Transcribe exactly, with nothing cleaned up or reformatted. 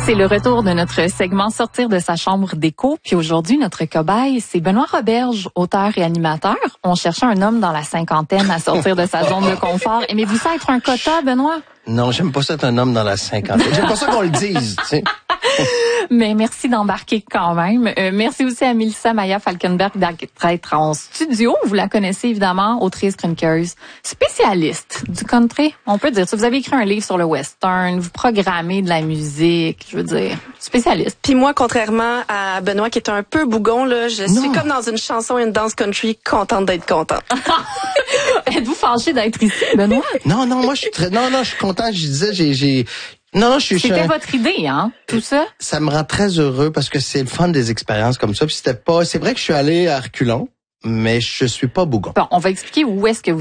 C'est le retour de notre segment Sortir de sa chambre d'écho. Puis aujourd'hui, notre cobaye, c'est Benoît Roberge, auteur et animateur. On cherchait un homme dans la cinquantaine à sortir de sa zone de confort. Aimez-vous ça être un quota, Benoît? Non, j'aime pas ça être un homme dans la cinquantaine. J'aime pas ça qu'on le dise, tu sais. Mais merci d'embarquer quand même. Euh, merci aussi à Mélissa Maya Falkenberg d'être en studio. Vous la connaissez évidemment, autrice, chroniqueuse, spécialiste du country. On peut dire ça. Vous avez écrit un livre sur le western, vous programmez de la musique, je veux dire, spécialiste. Puis moi, contrairement à Benoît qui est un peu bougon, là, je Non. suis comme dans une chanson et une danse country, contente d'être contente. Êtes-vous fâché d'être ici, Benoît? Non, non, moi, je suis très, non, non, je suis content. Je disais, j'ai, j'ai, non, non, je suis, je suis C'était un- votre idée, hein, tout ça? ça me rend très heureux parce que c'est le fun des expériences comme ça. Puis c'était pas, c'est vrai que je suis allé à reculons, mais je suis pas bougon. Bon, on va expliquer où est-ce que vous